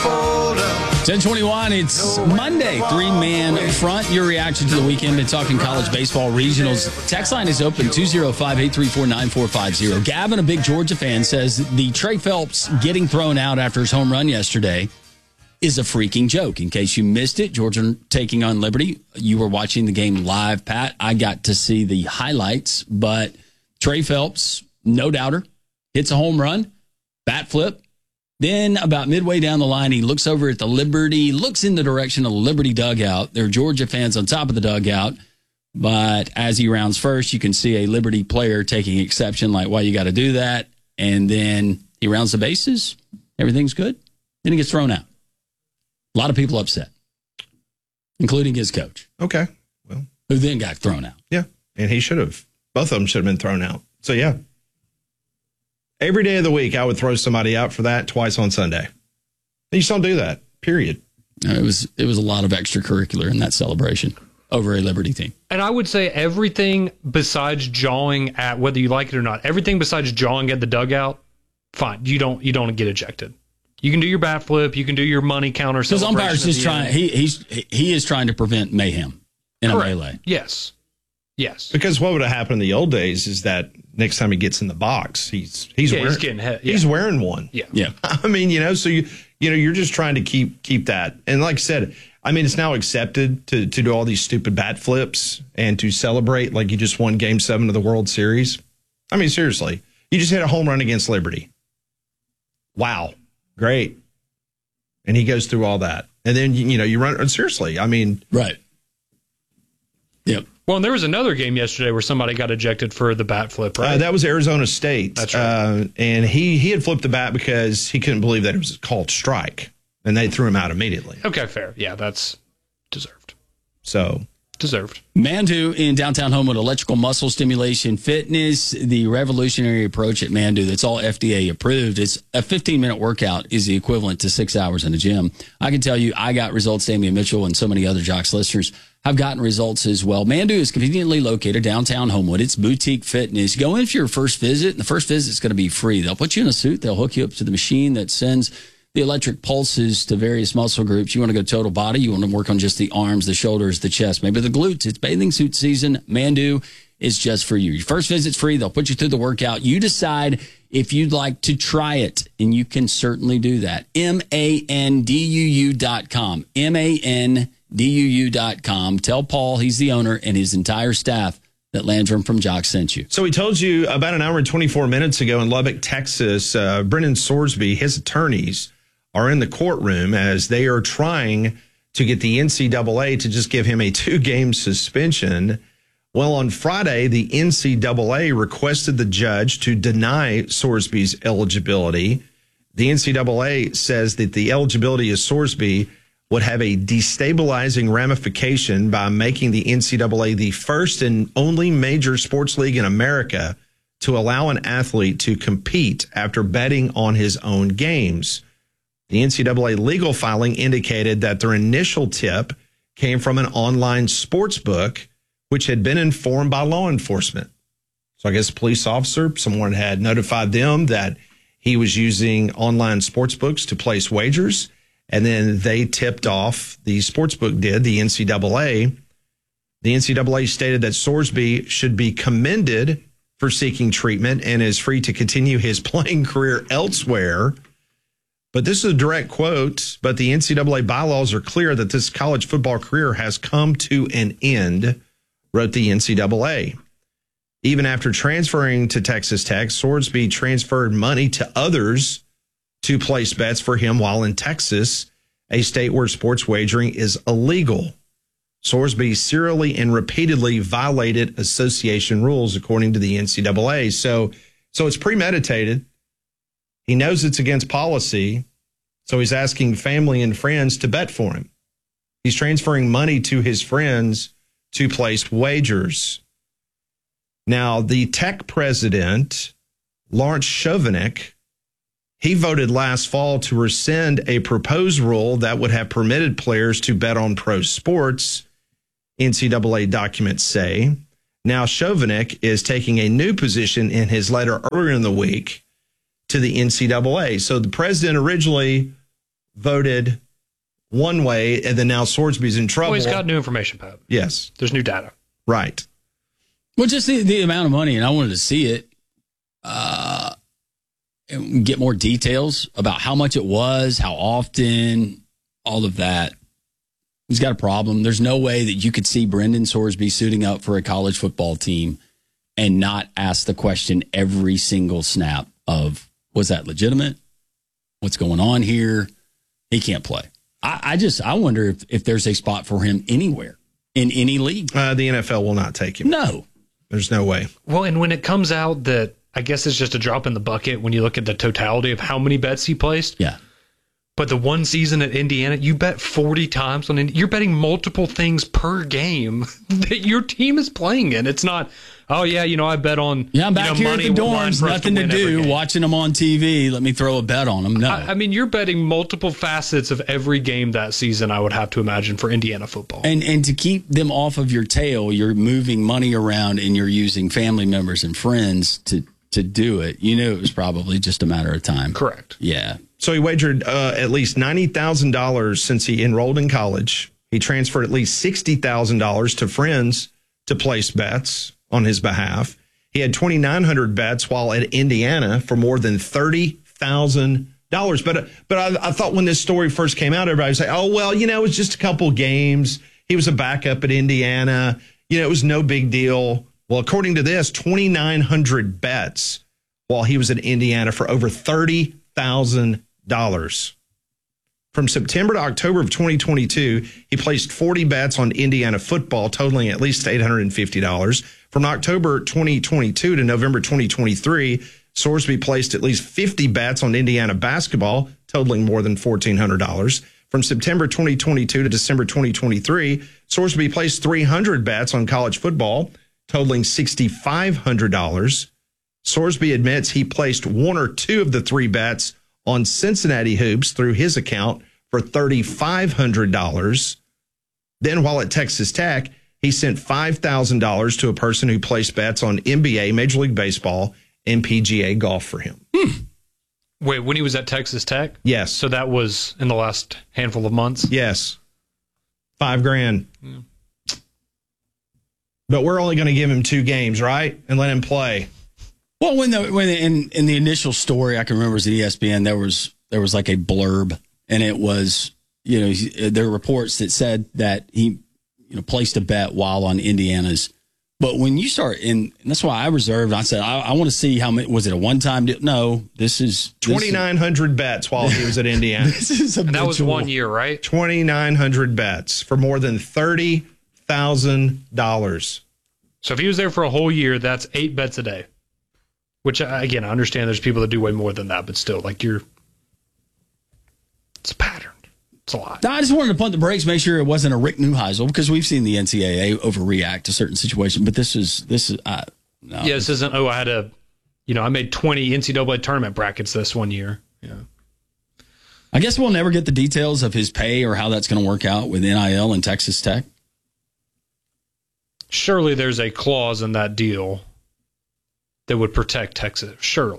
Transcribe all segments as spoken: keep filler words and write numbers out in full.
ten twenty-one, it's Monday, three-man front. Your reaction to the weekend. Been talking college baseball regionals. Text line is open, two oh five, eight three four, nine four five oh. Gavin, a big Georgia fan, says the Trey Phelps getting thrown out after his home run yesterday is a freaking joke. In case you missed it, Georgia taking on Liberty. You were watching the game live, Pat. I got to see the highlights, but Trey Phelps, no doubter, hits a home run, bat flip. Then about midway down the line, he looks over at the Liberty, looks in the direction of the Liberty dugout. There are Georgia fans on top of the dugout. But as he rounds first, you can see a Liberty player taking exception, like, why you got to do that? And then he rounds the bases. Everything's good. Then he gets thrown out. A lot of people upset, including his coach. Okay. Well, who then got thrown out. Yeah. And he should have. Both of them should have been thrown out. So, yeah. Every day of the week, I would throw somebody out for that twice on Sunday. You just don't do that, period. It was it was a lot of extracurricular in that celebration over a Liberty team. And I would say everything besides jawing at, whether you like it or not, everything besides jawing at the dugout, fine. You don't you don't get ejected. You can do your bat flip. You can do your money counter. Because umpire's just trying. He he's he is trying to prevent mayhem in Correct. a melee. Yes. Yes. Because what would have happened in the old days is that next time he gets in the box, he's he's yeah, wearing he's getting hit. Yeah. He's wearing one. Yeah. Yeah. I mean, you know, so you you know, you're just trying to keep keep that. And like I said, I mean, it's now accepted to to do all these stupid bat flips and to celebrate like you just won Game Seven of the World Series. I mean, seriously, you just hit a home run against Liberty. Wow, great. And he goes through all that, and then you know you run. Seriously, I mean, right. Yep. Well, and there was another game yesterday where somebody got ejected for the bat flip, right? Uh, that was Arizona State. That's right. Uh, and he, he had flipped the bat because he couldn't believe that it was called strike, and they threw him out immediately. Okay, fair. Yeah, that's deserved. So deserved. Mandu in downtown Homewood, electrical muscle stimulation fitness, the revolutionary approach at Mandu that's all F D A approved. It's a fifteen-minute workout is the equivalent to six hours in the gym. I can tell you I got results, Damian Mitchell and so many other Jocks listeners have gotten results as well. Mandu is conveniently located downtown Homewood. It's boutique fitness. Go in for your first visit, and the first visit is going to be free. They'll put you in a suit. They'll hook you up to the machine that sends the electric pulses to various muscle groups. You want to go total body. You want to work on just the arms, the shoulders, the chest, maybe the glutes. It's bathing suit season. Mandu is just for you. Your first visit's free. They'll put you through the workout. You decide if you'd like to try it, and you can certainly do that. M A N D U U dot com. M A N D U U dot com. Tell Paul, he's the owner, and his entire staff that Landrum from Jock sent you. So he told you about an hour and twenty-four minutes ago in Lubbock, Texas, uh, Brennan Sorsby, his attorneys are in the courtroom as they are trying to get the N C double A to just give him a two-game suspension. Well, on Friday, the N C double A requested the judge to deny Sorsby's eligibility. The N C double A says that the eligibility of Sorsby would have a destabilizing ramification by making the N C double A the first and only major sports league in America to allow an athlete to compete after betting on his own games. The N C double A legal filing indicated that their initial tip came from an online sports book, which had been informed by law enforcement. So I guess a police officer, someone had notified them that he was using online sports books to place wagers. And then they tipped off, the sportsbook did, the N C double A. The N C double A stated that Sorsby should be commended for seeking treatment and is free to continue his playing career elsewhere. But this is a direct quote, but the N C double A bylaws are clear that this college football career has come to an end, wrote the N C double A. Even after transferring to Texas Tech, Sorsby transferred money to others to place bets for him while in Texas, a state where sports wagering is illegal. Sorsby serially and repeatedly violated association rules, according to the N C double A. So, so it's premeditated. He knows it's against policy, so he's asking family and friends to bet for him. He's transferring money to his friends to place wagers. Now, the Tech president, Lawrence Chovanec, he voted last fall to rescind a proposed rule that would have permitted players to bet on pro sports, N C double A documents say. Now, Chovanec is taking a new position in his letter earlier in the week to the N C double A. So the president originally voted one way, and then now Sorsby's in trouble. Well, he's got new information, Pat. Yes. There's new data. Right. Well, just the, the amount of money, and I wanted to see it, uh, and get more details about how much it was, how often, all of that. He's got a problem. There's no way that you could see Brendan Sorsby suiting up for a college football team and not ask the question every single snap of, was that legitimate? What's going on here? He can't play. I, I just, I wonder if, if there's a spot for him anywhere in any league. Uh, the N F L will not take him. No. There's no way. Well, and when it comes out that, I guess it's just a drop in the bucket when you look at the totality of how many bets he placed. Yeah. But the one season at Indiana, you bet forty times on Indiana. You're betting multiple things per game that your team is playing in. It's not, oh, yeah, you know, I bet on Yeah, I'm back you know, here at the dorms, nothing to, to do, watching them on T V. Let me throw a bet on them. No. I, I mean, you're betting multiple facets of every game that season, I would have to imagine, for Indiana football. And and to keep them off of your tail, you're moving money around and you're using family members and friends to, to do it. You knew it was probably just a matter of time. Correct. Yeah. So he wagered uh, at least ninety thousand dollars since he enrolled in college. He transferred at least sixty thousand dollars to friends to place bets on his behalf. He had twenty-nine hundred bets while at Indiana for more than thirty thousand dollars. But but I, I thought when this story first came out, everybody was like, oh, well, you know, it was just a couple games. He was a backup at Indiana. You know, it was no big deal. Well, according to this, twenty-nine hundred bets while he was at Indiana for over thirty thousand dollars. From September to October of twenty twenty-two, he placed forty bets on Indiana football, totaling at least eight hundred fifty dollars. From October twenty twenty-two to November twenty twenty-three, Sorsby placed at least fifty bets on Indiana basketball, totaling more than fourteen hundred dollars. From September twenty twenty-two to December twenty twenty-three, Sorsby placed three hundred bets on college football, totaling six thousand five hundred dollars. Sorsby admits he placed one or two of the three bets on Cincinnati hoops through his account for three thousand five hundred dollars. Then while at Texas Tech, he sent five thousand dollars to a person who placed bets on N B A, Major League Baseball, and P G A golf for him. Hmm. Wait, when he was at Texas Tech? Yes. So that was in the last handful of months? Yes. Five grand. Yeah. But we're only going to give him two games, right? And let him play. Well, when the when in, in the initial story, I can remember it was at E S P N, there was there was like a blurb, and it was, you know, there were reports that said that he, you know, placed a bet while on Indiana's. But when you start in, and that's why I reserved, I said, I, I want to see how many, was it a one-time deal? No, this is. twenty-nine hundred bets while he was at Indiana. This is and that was one year, right? twenty-nine hundred bets for more than thirty thousand dollars. So if he was there for a whole year, that's eight bets a day. Which, again, I understand there's people that do way more than that, but still, like, you're, it's a pattern. It's a lot. No, I just wanted to pump the brakes, make sure it wasn't a Rick Neuheisel, because we've seen the N C double A overreact to certain situations, but this is, this is, uh, no. Yeah, this isn't, oh, I had a, you know, I made twenty N C double A tournament brackets this one year. Yeah. I guess we'll never get the details of his pay or how that's going to work out with N I L and Texas Tech. Surely there's a clause in that deal that would protect Texas. Surely.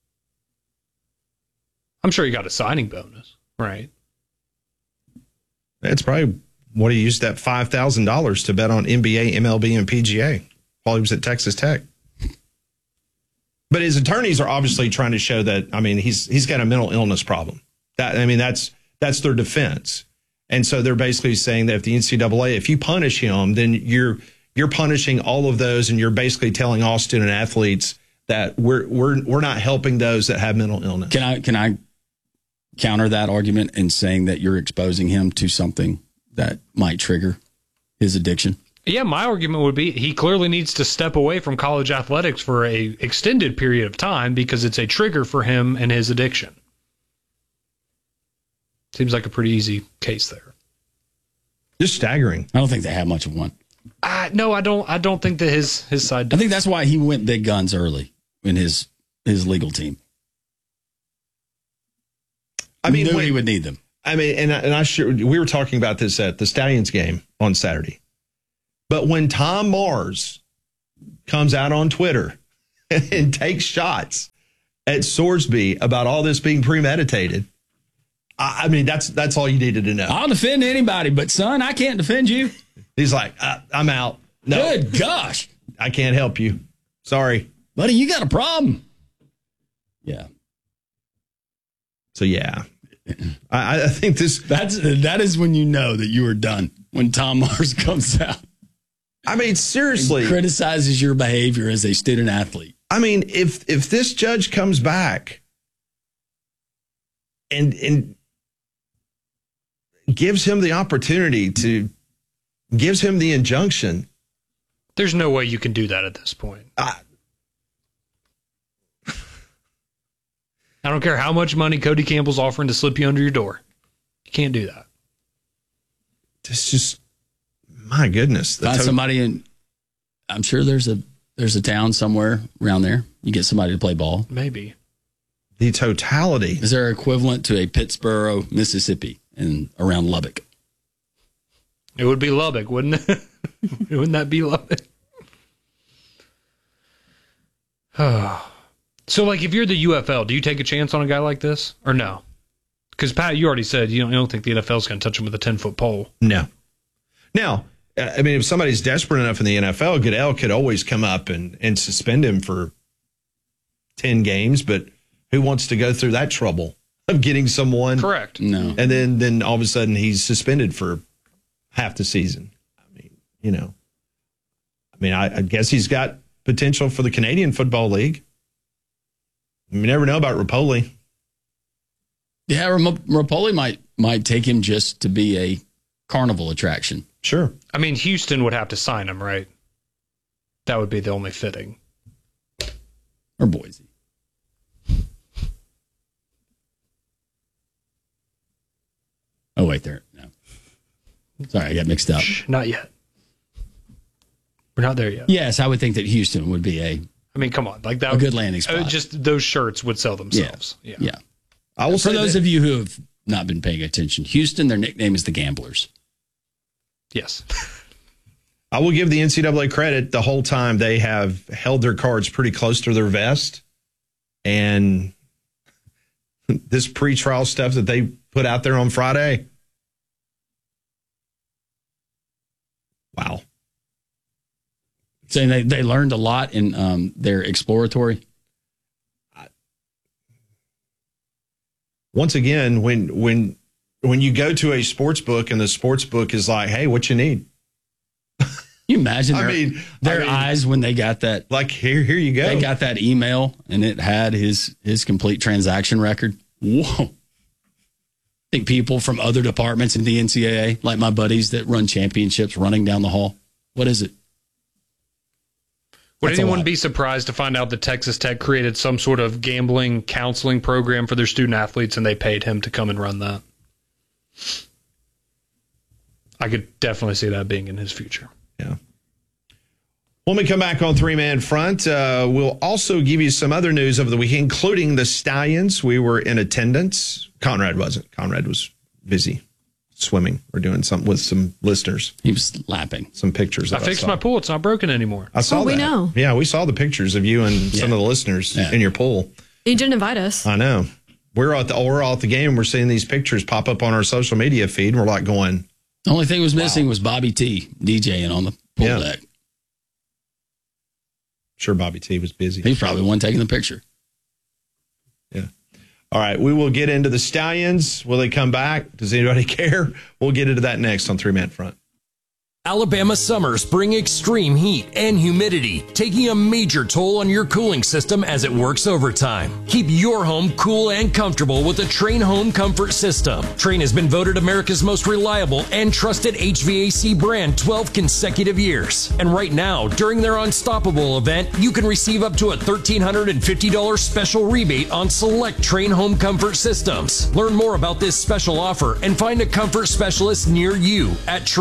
I'm sure he got a signing bonus, right? That's probably what he used that five thousand dollars to bet on N B A, M L B, and P G A while he was at Texas Tech. But his attorneys are obviously trying to show that, I mean, he's he's got a mental illness problem. That I mean, that's that's their defense. And so they're basically saying that if the N C double A, if you punish him, then you're you're punishing all of those, and you're basically telling all student athletes that we're we're we're not helping those that have mental illness. Can I can I counter that argument in saying that you're exposing him to something that might trigger his addiction? Yeah, my argument would be he clearly needs to step away from college athletics for a extended period of time because it's a trigger for him and his addiction. Seems like a pretty easy case there. Just staggering. I don't think they have much of one. Uh, no, I don't. I don't think that his his side. I think that's why he went big guns early in his his legal team. I mean, knew when, he would need them. I mean, and and I sure we were talking about this at the Stallions game on Saturday. But when Tom Mars comes out on Twitter and takes shots at Sorsby about all this being premeditated, I, I mean, that's that's all you needed to know. I'll defend anybody, but son, I can't defend you. He's like, I, I'm out. No, Good gosh. I can't help you. Sorry. Buddy, you got a problem. Yeah. So, yeah, I, I think this. That's that is when you know that you are done, when Tom Mars comes out. I mean, seriously. And criticizes your behavior as a student athlete. I mean, if if this judge comes back and and gives him the opportunity to, gives him the injunction. There's no way you can do that at this point. I, I don't care how much money Cody Campbell's offering to slip you under your door. You can't do that. It's just, my goodness. Find to- somebody in, I'm sure there's a there's a town somewhere around there. You get somebody to play ball. Maybe. The totality. Is there equivalent to a Pittsburgh, Mississippi, and around Lubbock? It would be Lubbock, wouldn't it? Wouldn't that be Lubbock? So, like, if you're the U F L, do you take a chance on a guy like this or no? Because, Pat, you already said you don't, you don't think the N F L is going to touch him with a ten-foot pole. No. Now, I mean, if somebody's desperate enough in the N F L, Goodell could always come up and, and suspend him for ten games, but who wants to go through that trouble of getting someone? Correct. No. And then, then all of a sudden he's suspended for half the season. I mean, you know, I mean, I, I guess he's got potential for the Canadian Football League. You never know about Rapoli. Yeah, Rap- Rapoli might might take him just to be a carnival attraction. Sure. I mean, Houston would have to sign him, right? That would be the only fitting. Or Boise. Oh, wait, there. No. Sorry, I got mixed up. Shh, not yet. We're not there yet. Yes, I would think that Houston would be a, I mean, come on. Like that a would, good landing spot. uh, just those shirts would sell themselves. Yeah. Yeah. yeah. I will For say those that- of you who have not been paying attention, Houston, their nickname is the Gamblers. Yes. I will give the N C double A credit. The whole time they have held their cards pretty close to their vest. And this pretrial stuff that they put out there on Friday. Wow. Saying they, they learned a lot in um, their exploratory. Once again, when when when you go to a sports book and the sports book is like, hey, what you need? Can you imagine I their, mean- their I mean- eyes when they got that Like, here, here you go. they got that email and it had his his complete transaction record. Whoa. I think people from other departments in the N C double A, like my buddies that run championships running down the hall. What is it? Would That's a anyone lot. be surprised to find out that Texas Tech created some sort of gambling counseling program for their student athletes and they paid him to come and run that? I could definitely see that being in his future. Yeah. When we come back on Three Man Front, uh, we'll also give you some other news of the week, including the Stallions. We were in attendance. Conrad wasn't. Conrad was busy swimming or doing something with some listeners. He was lapping. Some pictures. I That fixed saw. my pool. It's not broken anymore. I saw Oh, that. we know. Yeah, we saw the pictures of you and some Yeah. of the listeners Yeah. in your pool. You didn't invite us. I know. We're at the we're all at the game. We're seeing these pictures pop up on our social media feed, and we're like going, The only thing was missing was Bobby T DJing on the pool Yeah. deck. sure, Bobby T was busy. He's probably the one taking the picture. Yeah. All right, we will get into the Stallions. Will they come back? Does anybody care? We'll get into that next on Three Man Front. Alabama summers bring extreme heat and humidity, taking a major toll on your cooling system as it works overtime. Keep your home cool and comfortable with the Trane Home Comfort System. Trane has been voted America's most reliable and trusted H V A C brand twelve consecutive years. And right now, during their Unstoppable event, you can receive up to a one thousand three hundred fifty dollars special rebate on select Trane Home Comfort Systems. Learn more about this special offer and find a comfort specialist near you at Trane.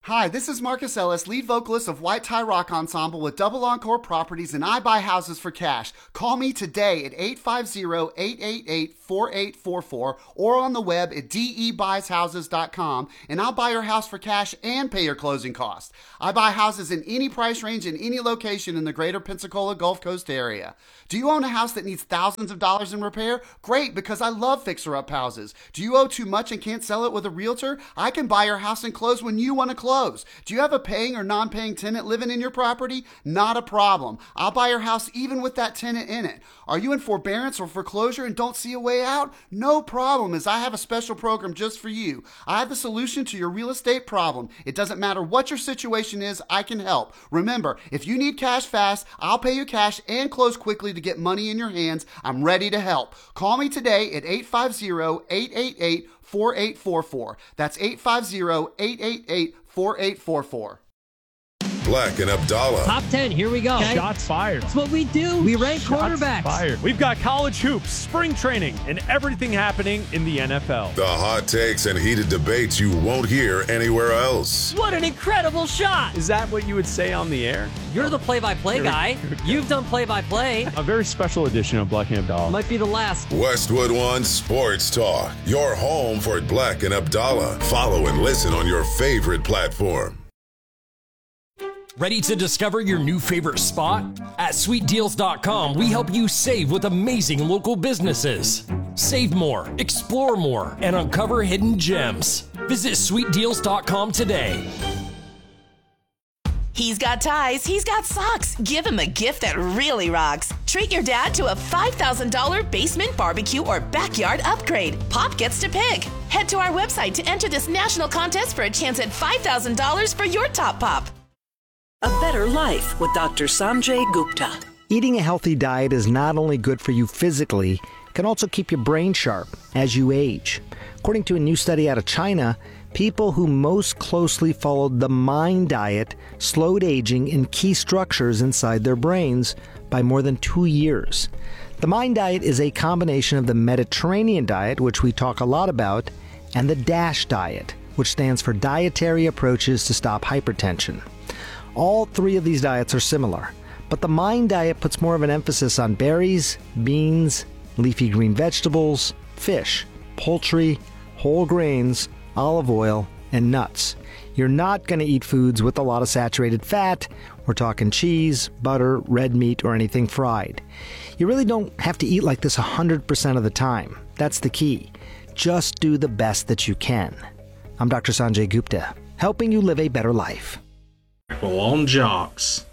Hi, this is Marcus Ellis, lead vocalist of White Tie Rock Ensemble with Double Encore Properties, and I buy houses for cash. Call me today at eight five zero, eight eight eight, four eight four four or on the web at d e buys houses dot com, and I'll buy your house for cash and pay your closing costs. I buy houses in any price range in any location in the greater Pensacola Gulf Coast area. Do you own a house that needs thousands of dollars in repair? Great, because I love fixer-up houses. Do you owe too much and can't sell it with a realtor? I can buy your house and close when you want to close. Do you have a paying or non-paying tenant living in your property? Not a problem. I'll buy your house even with that tenant in it. Are you in forbearance or foreclosure and don't see a way out? No problem, as I have a special program just for you. I have the solution to your real estate problem. It doesn't matter what your situation is, I can help. Remember, if you need cash fast, I'll pay you cash and close quickly to get money in your hands. I'm ready to help. Call me today at eight five zero, eight eight eight, four eight four four. That's eight five zero, eight eight eight, four eight four four. Black and Abdallah. Top ten, here we go. Okay. Shots fired. That's what we do. We rank Shots quarterbacks. Fired. We've got college hoops, spring training, and everything happening in the N F L. The hot takes and heated debates you won't hear anywhere else. What an incredible shot. Is that what you would say on the air? You're the play-by-play guy. You've done play-by-play. A very special edition of Black and Abdallah. Might be the last. Westwood One Sports Talk. Your home for Black and Abdallah. Follow and listen on your favorite platform. Ready to discover your new favorite spot? At sweet deals dot com, we help you save with amazing local businesses. Save more, explore more, and uncover hidden gems. Visit sweet deals dot com today. He's got ties, he's got socks. Give him a gift that really rocks. Treat your dad to a five thousand dollars basement barbecue or backyard upgrade. Pop gets to pick. Head to our website to enter this national contest for a chance at five thousand dollars for your top pop. A better life with Doctor Sanjay Gupta. Eating a healthy diet is not only good for you physically, it can also keep your brain sharp as you age. According to a new study out of China, people who most closely followed the MIND diet slowed aging in key structures inside their brains by more than two years. The MIND diet is a combination of the Mediterranean diet, which we talk a lot about, and the DASH diet, which stands for Dietary Approaches to Stop Hypertension. All three of these diets are similar, but the MIND diet puts more of an emphasis on berries, beans, leafy green vegetables, fish, poultry, whole grains, olive oil, and nuts. You're not going to eat foods with a lot of saturated fat. We're talking cheese, butter, red meat, or anything fried. You really don't have to eat like this one hundred percent of the time. That's the key. Just do the best that you can. I'm Doctor Sanjay Gupta, helping you live a better life. Well, on Jocks.